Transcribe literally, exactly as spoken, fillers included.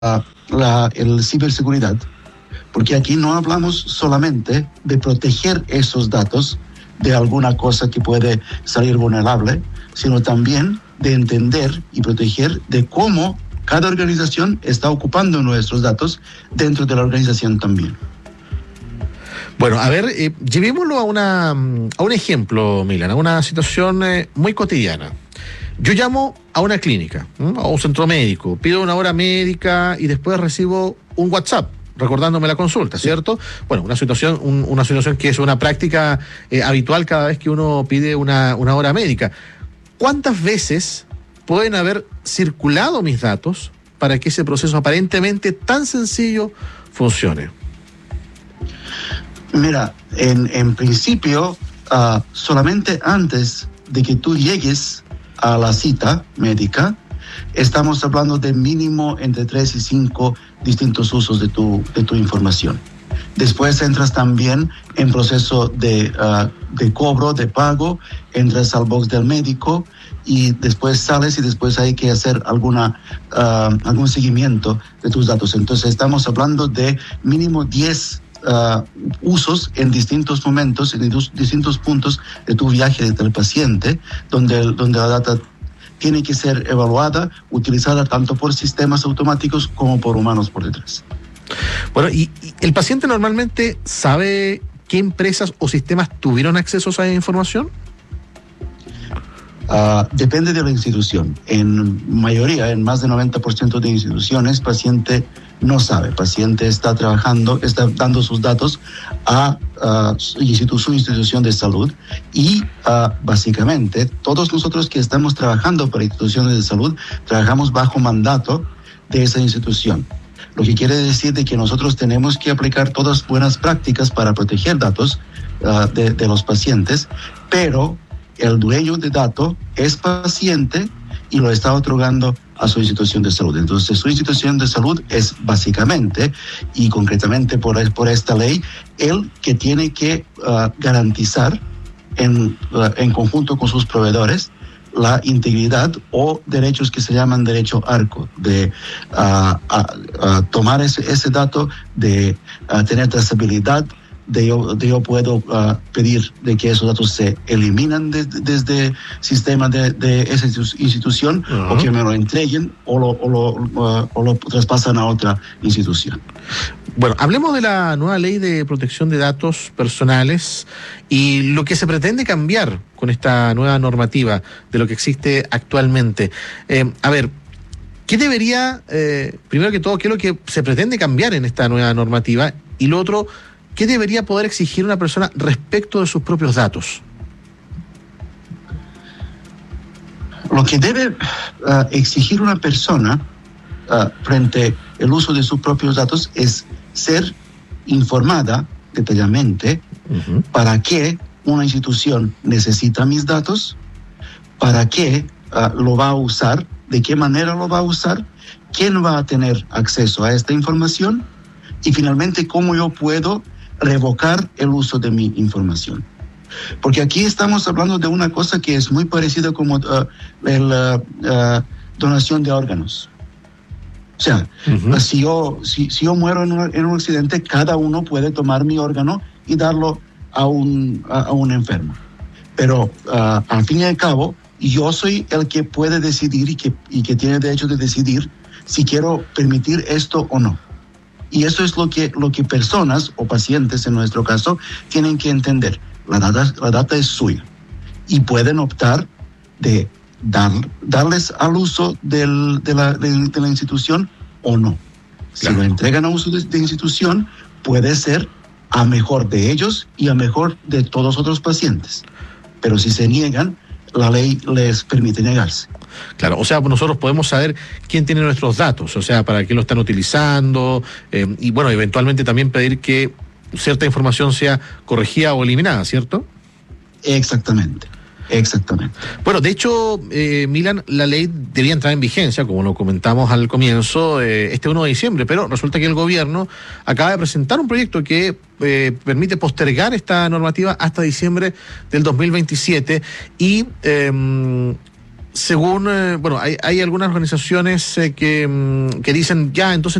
la el ciberseguridad, porque aquí no hablamos solamente de proteger esos datos de alguna cosa que puede salir vulnerable, sino también de entender y proteger de cómo cada organización está ocupando nuestros datos dentro de la organización también. Bueno, a ver, eh, llevémoslo a, una, a un ejemplo, Milan, a una situación eh, muy cotidiana. Yo llamo a una clínica, ¿m? a un centro médico, pido una hora médica y después recibo un WhatsApp recordándome la consulta, ¿cierto? Bueno, una situación, un, una situación que es una práctica eh, habitual cada vez que uno pide una, una hora médica. ¿Cuántas veces pueden haber circulado mis datos para que ese proceso aparentemente tan sencillo funcione? Mira, en, en principio, uh, solamente antes de que tú llegues a la cita médica, estamos hablando de mínimo entre tres y cinco distintos usos de tu, de tu información. Después entras también en proceso de, uh, de cobro, de pago, entras al box del médico y después sales y después hay que hacer alguna, uh, algún seguimiento de tus datos. Entonces estamos hablando de mínimo diez Uh, usos en distintos momentos, en distintos puntos de tu viaje del paciente, donde, donde la data tiene que ser evaluada, utilizada tanto por sistemas automáticos como por humanos por detrás. Bueno, ¿y, y el paciente normalmente sabe qué empresas o sistemas tuvieron acceso a esa información? Uh, depende de la institución. En mayoría, en más del noventa por ciento de instituciones, paciente no sabe. Paciente está trabajando, está dando sus datos a uh, su, institu- su institución de salud y uh, básicamente todos nosotros que estamos trabajando para instituciones de salud trabajamos bajo mandato de esa institución. Lo que quiere decir de que nosotros tenemos que aplicar todas buenas prácticas para proteger datos uh, de, de los pacientes, pero el dueño de datos es paciente y lo está otorgando a su institución de salud. Entonces, su institución de salud es básicamente y concretamente por, por esta ley, el que tiene que uh, garantizar en, uh, en conjunto con sus proveedores la integridad o derechos que se llaman derecho ARCO, de uh, a, a tomar ese, ese dato, de uh, tener trazabilidad, de yo, de yo puedo uh, pedir de que esos datos se eliminan de, de, desde el sistema de, de esa institución, uh-huh. o que me lo entreguen o lo, o, lo, uh, o lo traspasan a otra institución. Bueno, hablemos de la nueva ley de protección de datos personales y lo que se pretende cambiar con esta nueva normativa de lo que existe actualmente. Eh, a ver, ¿qué debería, eh, primero que todo, qué es lo que se pretende cambiar en esta nueva normativa? Y lo otro, ¿qué debería poder exigir una persona respecto de sus propios datos? Lo que debe uh, exigir una persona uh, frente al uso de sus propios datos es ser informada detalladamente uh-huh. para qué una institución necesita mis datos, para qué uh, lo va a usar, de qué manera lo va a usar, quién va a tener acceso a esta información y finalmente cómo yo puedo revocar el uso de mi información. Porque aquí estamos hablando de una cosa que es muy parecida como uh, la uh, uh, donación de órganos. O sea, uh-huh. si, yo, si, si yo muero en un, en un accidente, cada uno puede tomar mi órgano y darlo a un, a, a un enfermo. Pero uh, al fin y al cabo, yo soy el que puede decidir y que, y que tiene derecho de decidir si quiero permitir esto o no. Y eso es lo que, lo que personas o pacientes, en nuestro caso, tienen que entender. La data, la data es suya. Y pueden optar de dar, darles al uso del, de, la, de, de la institución o no. Si claro. lo entregan a uso de, de institución, puede ser a mejor de ellos y a mejor de todos los otros pacientes. Pero si se niegan, la ley les permite negarse. Claro, o sea, nosotros podemos saber quién tiene nuestros datos, o sea, para qué lo están utilizando, eh, y bueno, eventualmente también pedir que cierta información sea corregida o eliminada, ¿cierto? Exactamente, exactamente. Bueno, de hecho, eh, Milan, la ley debía entrar en vigencia, como lo comentamos al comienzo, eh, este uno de diciembre, pero resulta que el gobierno acaba de presentar un proyecto que eh, permite postergar esta normativa hasta diciembre del dos mil veintisiete y... Eh, según, eh, bueno, hay, hay algunas organizaciones eh, que, mm, que dicen, ya, entonces